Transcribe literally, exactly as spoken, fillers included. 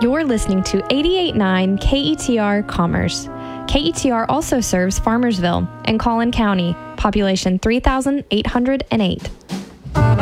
You're listening to eighty-eight point nine K E T R Commerce. K E T R also serves Farmersville and Collin County, population three thousand eight hundred eight.